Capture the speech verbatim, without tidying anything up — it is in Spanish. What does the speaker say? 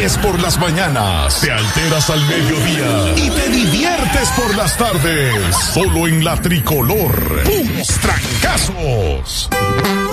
ríes por las mañanas, te alteras al mediodía y te diviertes por las tardes. Solo en la Tricolor. ¡Puros trancazos!